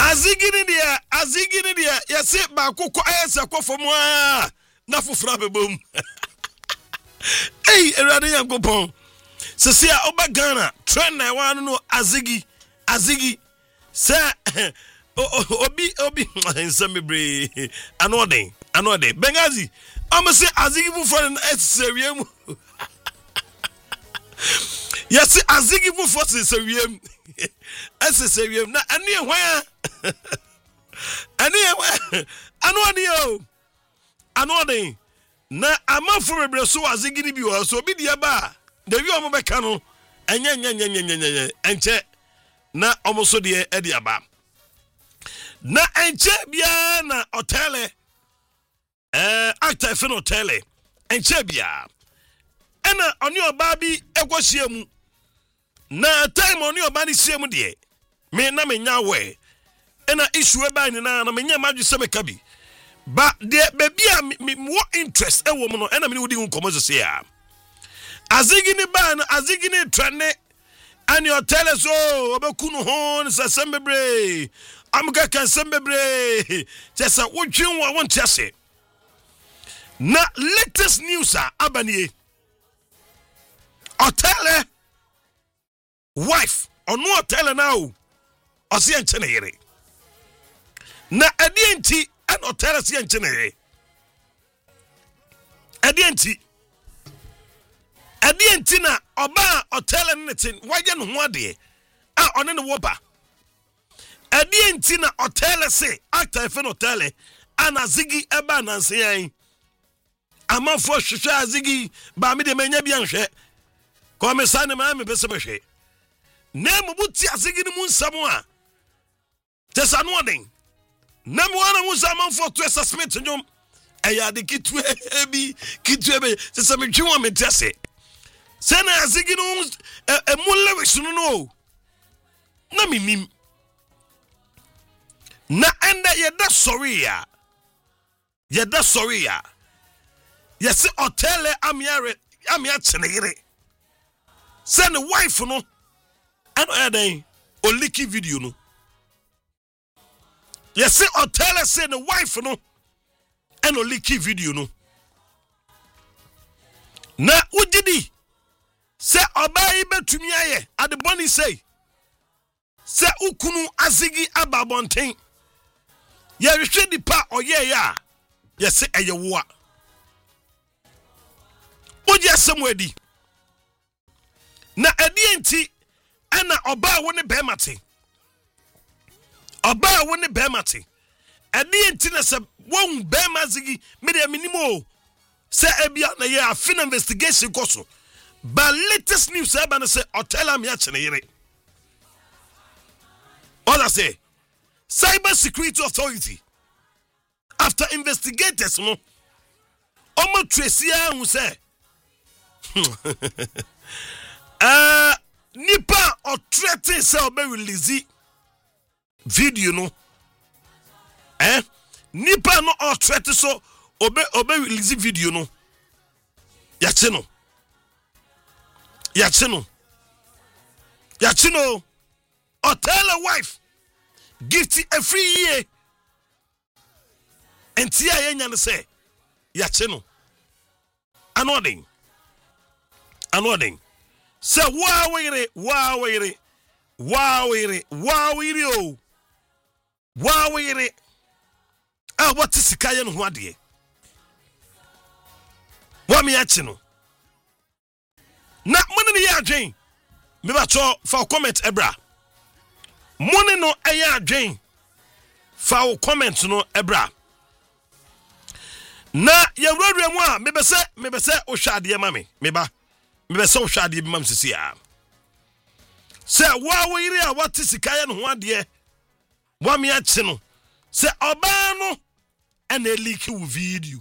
Azigini dia yesi ba kokko ayesa kofo mu a na fofra bebom. Hey, erade yankopon. Sesia oba Ghana trend na wan no azigi se obi nsamebre anode Bengazi am say azigi fofo na esewiem. Yesi azigi fofo sesewiem. Esesewiem na ane hwan anode na amafo bebre so azigini bi wo so bi dia ba da wi omo beka no enye enche na omo so de e dia ba na enche bia na hotele actor fe no hotele enche bia ena oni oba bi ekwohia mu na time oni oba ni hia mu de me na menya we ena issue ba ni na menya madu se meka bi ba de baby a me more interest e wo mu no ena me wudi nkomo so ya azigini ba no azigini trene ani hotel so obekunu ho se sembebre amga kan sembebre tesa wodwen wa won tiase na latest news abanie hotel wife onu hotel now osi enchene yere na adienti an hotel si enchene yere adienti na oba hotel netin waje no ho ade a one ne woba adienti na hotel se actor fe hotel ana zigi eba nanse yan amafo hwehwe azigi ba me de manya bia nhwe ko me sane ma me bese behwe na mubuti azigi ni munsamo a tesa no odin na me wana munsamo for to assessment njom eya de kitwe be tesa me twi won me tese se na azigi no emulle wisunu no na minim na enda yeda sorry ya yesi hotel amia chenegere send the wife no and oyadan oliki video no yesi hotel send the wife no and oliki video no na ujidi se obai betumi aye adeboni say se ukunu azigi ababonten ye hwehwe dipa oye ya yesi eyewoa oje samwadi na adienti ana oba wo ne bemate adienti na se won bemazigi me de minimo se ebia na ye afina investigation koso but latest news aba na se hotel am ya chene yire oda say Cyber Security Authority after investigators no omo tracia hu say nipa or threaten say obe release video no nipa no or threaten so obe release video no yache no or tell a wife gift a free year and tia yenya say yache no anoding say wawire what is sikaye no ho ade wa me yache no na money ne ya adwen me ba to for comment ebra money no eya adwen for comment no ebra na yewurawura mu a me be se o hwade ma me ba me be se o hwade bi mam sisi a se wa yire a what sikaye no ho ade wa me ache no se oba no ena leak wu video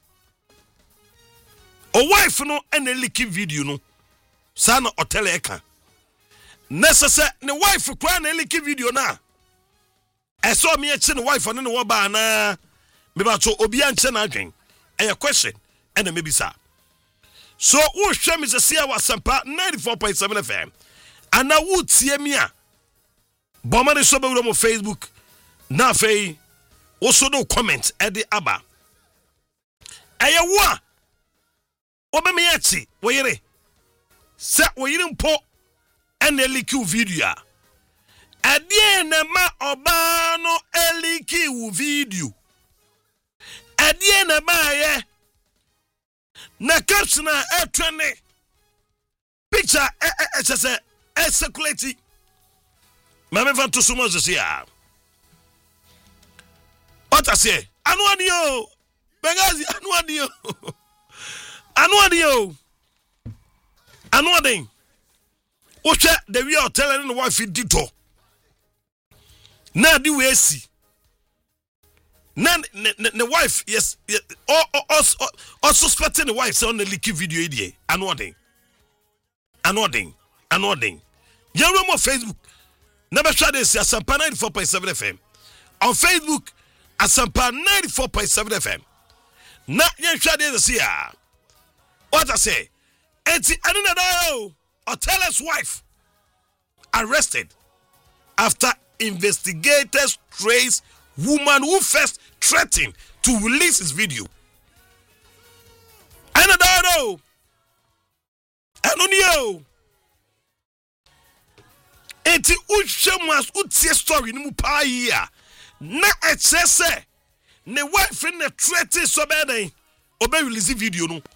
o wife no ena leak video no sana hotel eka necessary ne wife kwa na leak video na eso me ache ne wife no ne wo ba na me ba to obi anche na adwen a question and maybe sir. So who show me the see our sampa 94.7 FM and now would see me bomber so be on Facebook na afei also no comment edi aba eye wo a obeme yachi wo yire se wo yire mpo ene liki video a adie na ma oba no eliki wu video adie na ba ye na caption a trending picture say circulate mama van to so much say what I say anu Bengazi anu adio Oche the we are telling the wife dito na di we si na the wife yes or suspecting the wife on the leaky video idea anu ading you know more Facebook never try this Asampa 94.7 FM on Facebook Asampa 94.7 FM na yen try this here what I say enti another Otella's wife arrested after investigators trace woman who first threatened to release his video. Another enti uchemas utie story ni mu pa ya na echese ne wife ne threaten so be obe release video no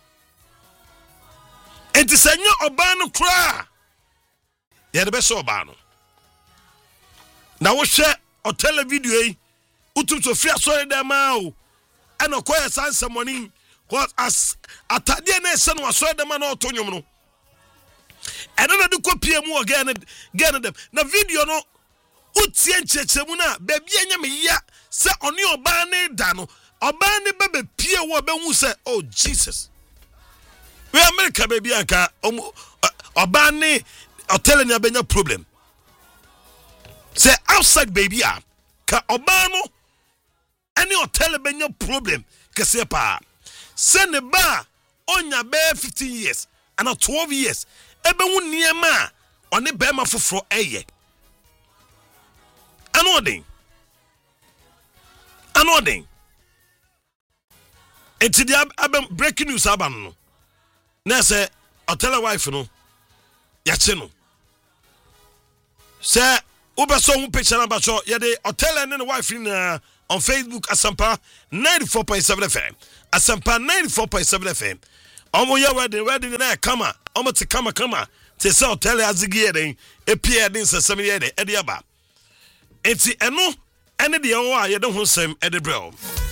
enti senyo oba no kra ya de be so oba no na wo hwe Otella video yi utum so fia so de ma o ana koya sansa money what as atade na ese no so de ma na otonyom no eno na de kopie mu again dem na video no utie nchechemu na baby anya me ya se oni oba ne da no oba ne bebe pie wo be hu se oh Jesus we America baby anka oba ne Otella ni abenya problem say outside baby a ka oba no any Otella benya problem kese pa se ne ba onya be 15 years and 12 years ebe hu niema oni be ma foforo eye anoding enti dia breaking news aban no na say Otella wife no ya che no say obeso hu picture number so ye de Otella and the wife on Facebook Asampa 94.7 FM Asampa 94.7 FM omo ye wedding na kama omo te kama te say Otella azigi den epie den sesem ye de aba enti eno ene de wo a ye de ho sem e de brel